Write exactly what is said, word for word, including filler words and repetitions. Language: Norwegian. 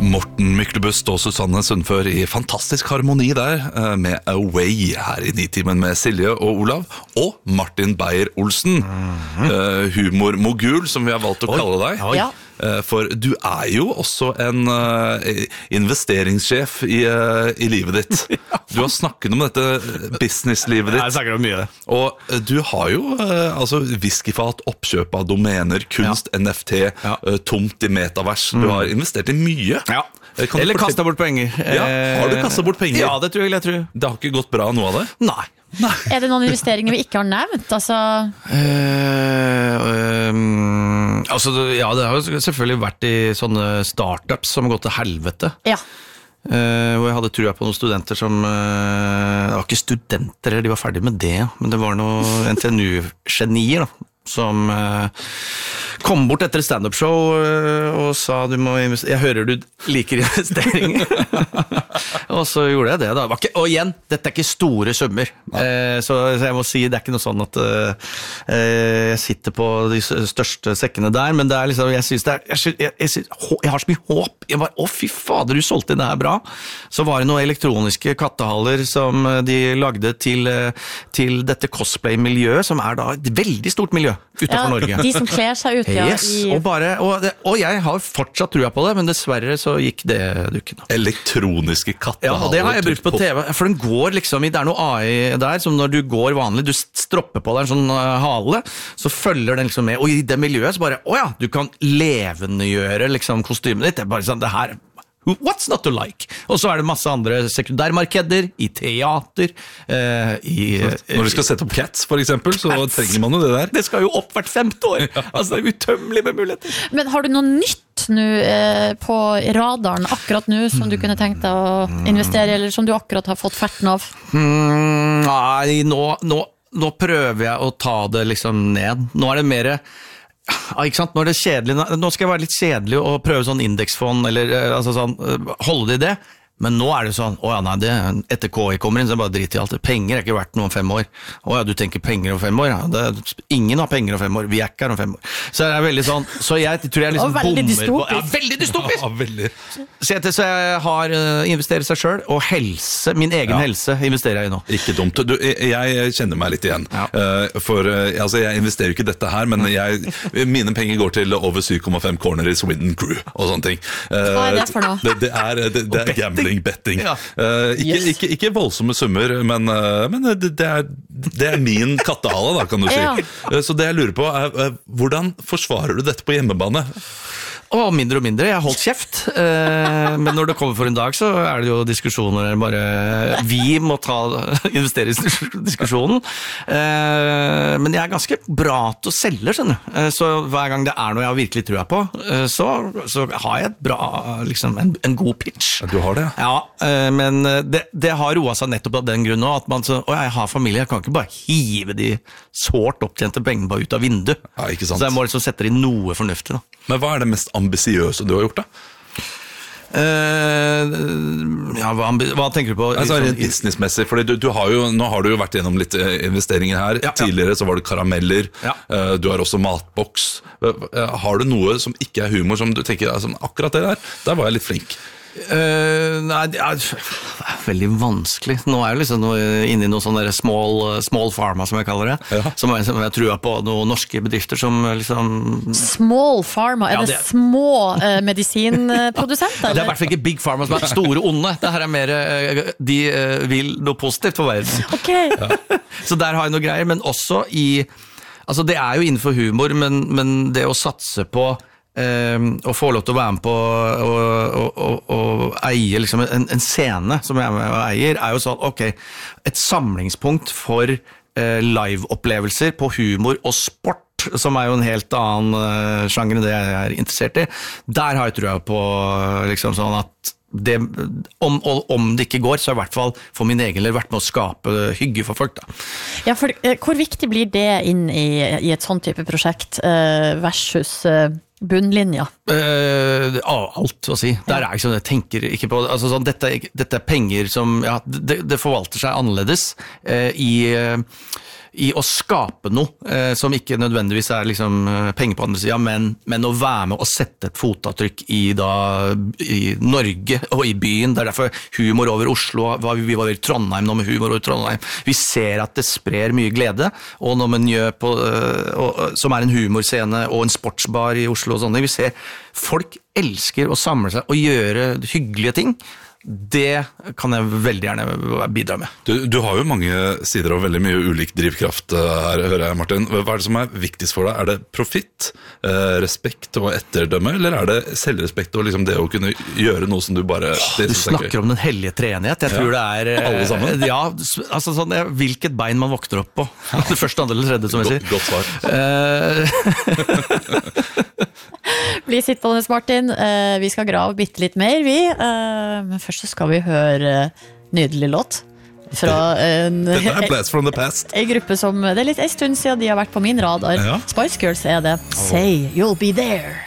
Morten Myklebust og Susanne Sundfør i fantastisk harmoni der med Away her i Nitimen med Silje og Olav og Martin Beyer-Olsen, mm-hmm. uh, humormogul som vi har valgt å Oi. kalle deg. Ja. Uh, for du er jo også en uh, investeringssjef i, uh, i livet ditt. Du har snakket om dette businesslivet ditt. Jeg snakker om mye det. Og uh, du har jo uh, altså whiskyfat, oppkjøp av domener, kunst, ja. N F T, ja. uh, tomt i metavers. Mm. Du har investert i mye. Ja. Eller kastet bort penger. Ja, har du kastet bort penger? Ja, det tror jeg, jeg tror. Det har ikke gått bra noe av det? Nei. Nei. Er det noen investeringer vi ikke har nevnt? Altså, uh, um, altså ja, det har jo selvfølgelig vært i sånne startups som har gått til helvete. Ja. Uh, hvor jeg hadde trua på noen studenter som uh, det var ikke studenter, de var ferdige med det, men det var noen N T N U-genier da, som uh, kom bort etter et stand-up-show uh, og sa du må investere. Jeg hører du liker investering. Og så gjorde jeg det da. Var ikke, og igjen, dette er ikke store summer. Uh, så, så jeg må si, det er ikke noe sånn at uh, uh, jeg sitter på de største sekkene der, men det er liksom, jeg synes det er, jeg, jeg, jeg, synes, jeg har så mye håp. Jeg bare, å fy fader, du solgte inn det her bra. Så var det noen elektroniske kattehaler som de lagde til, til dette cosplay-miljøet, som er da et veldig stort miljø utenfor ja, Norge. De som kler seg ut, ja. Yes, i... og, bare, og, det, og jeg har fortsatt trua på det, men dessverre så gikk det dukken. Elektroniske kattehaler. Ja, og det har jeg brukt på T V, for den går liksom i, det er noe A I der, som når du går vanlig, du stropper på deg en sånn uh, hale, så følger den liksom med, og i det miljøet så bare, åja, du kan levendegjøre liksom kostymet ditt, det er bare sånn, det her... What's not to like? Og så er det masse andre sekundærmarkeder, i teater, eh, i... Når du skal sette opp Cats, for eksempel, så Cats. trenger man jo det der. Det skal jo opp hvert femte år. Altså, det er utømmelig med muligheter. Men har du noe nytt nå eh, på radaren akkurat nå, som du kunne tenkt deg å investere, eller som du akkurat har fått ferten av? Mm, nei, nå, nå, nå prøver jeg å ta det liksom ned. Nå er det mer... Ja, ikke sant? Nå er det kjedelig. Nå skal jeg være litt kjedelig og prøve sånn indeksfond, eller altså sånn, holde det i det. Men nå er det sånn, åja, nei, det, etter K I kommer inn, så er det bare dritt i alt. Penger er ikke verdt noe om fem år. Åja, du tenker penger om fem år? Ja. Det, ingen har penger om fem år, vi er ikke her om fem år. Så det er veldig sånn, så jeg tror jeg liksom veldig dystopisk. Ja, veldig dystopisk! Ja, veldig. Så jeg, så jeg har uh, investeret seg selv, og helse, min egen ja. helse investerer jeg i nå. Ikke dumt. Du, jeg kjenner meg litt igjen. Ja. Uh, for uh, altså, jeg investerer jo ikke dette her, men jeg, mine penger går til over syv komma fem corner i Swindon Crew, og sånne ting. Uh, Hva er det for noe? Det, det er, det, det er gambling. Betting. Ja. Uh, ikke, yes. ikke, ikke voldsomme summer, men, uh, men det, det, er, det er min kattehale, da, kan du si. Ja. Uh, så det jeg lurer på er, uh, hvordan forsvarer du dette på hjemmebane? Og mindre og mindre, jeg har holdt kjeft, eh, men når det kommer for en dag så er det jo diskusjoner, bare vi må ta investeringsdiskusjonen, eh, men jeg er ganske bra til å selge, skjønner du, eh, så hver gang det er noe jeg virkelig tror jeg på, eh, så, så har jeg et bra, liksom, en, en god pitch. Du har det? Ja, eh, men det, det har roet seg nettopp av den grunn nå, at man så, å, jeg har familie, jeg kan ikke bare hive de sårt opptjente pengene bare ut av vinduet, ja, ikke sant. Så jeg må liksom sette det i noe fornuftig da. Men hva er det mest ambisiøse du har gjort da? Uh, ja, hva, hva tenker du på? Altså, rent businessmessig, fordi du, du har jo, nå har du jo vært gjennom litt investeringer her. Ja, tidligere ja. så var det karameller, ja. uh, du har også matboks. Uh, har du noe som ikke er humor, som du tenker, altså, akkurat det der, der var jeg litt flink? Uh, nei, det er veldig vanskelig. Nå er jeg liksom inne i noe sånn der small, small pharma, som jeg kaller det, ja. som, jeg, som jeg tror på noen norske bedrifter som liksom... Small pharma? Er ja, det, det små uh, medisinprodusenter? Det er i hvert fall ikke big pharma som er store onde. Det her er mer, uh, de uh, vil noe positivt for verden. Okay. Ja. Så der har jeg noe greier, men også i... Altså det er jo innenfor humor, men, men det å satse på Um, å få lov til å være med på å eie liksom en, en scene som jeg er med og eier, er jo sånn, ok, et samlingspunkt for uh, live-opplevelser på humor og sport, som er jo en helt annen uh, sjanger enn det jeg er interessert i. Der har jeg tror jeg på liksom sånn at det, om, om det ikke går, så er i hvert fall for min egen del vært med å skape hygge for folk da. Ja, for uh, hvor viktig blir det inn i, i et sånn type prosjekt uh, versus... Uh bunnlinja? Uh, alt, å si. Der er jeg sånn, jeg tenker ikke på altså sånn, dette, dette er penger som, ja, det, det forvalter seg annerledes uh, i, uh, i å skape noe, eh, som ikke nødvendigvis er liksom, eh, penger på andre siden, men, men å være med og sette et fotavtrykk i, da, i Norge og i byen. Det er derfor humor over Oslo, vi var i Trondheim nå med humor over Trondheim. Vi ser at det sprer mye glede, og når man gjør på, eh, og, som er en humorscene og en sportsbar i Oslo og sånne, vi ser folk elsker å samle seg og gjøre hyggelige ting. Det kan jeg veldig gjerne bidra med. Du, du har jo mange sider og veldig mye ulik drivkraft her, hører jeg, Martin. Hva er det som er viktigst for deg? Er det profitt, eh, respekt og etterdømme, eller er det selvrespekt og liksom det å kunne gjøre noe som du bare... Du snakker om den hellige treenighet. Jeg tror ja. det er... Alle sammen? Ja, altså sånn, hvilket bein man vokter opp på. Det første, andre eller tredje, som jeg sier. Godt svar. Bli sittende, Martin. Uh, vi skal grave bitte litt mer, vi. Uh, men først så skal vi høre nydelig låt fra en, Dette er Blast from the Past. En gruppe som, det er litt en stund siden de har vært på min radar. Ja. Spice Girls er det. Say You'll Be There.